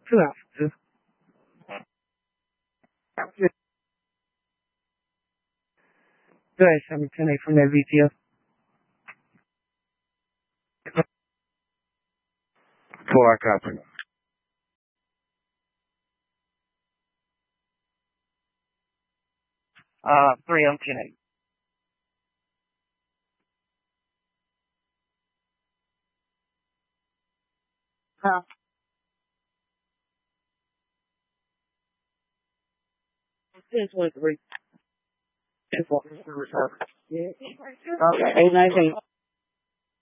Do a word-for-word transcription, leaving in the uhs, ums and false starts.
Two Alpha two. Go ahead, seven ten eight from that V T F. Four, I copy. Uh, three M ten eight. Huh? ten twenty-three. ten forty. Yeah. Okay, eight nineteen.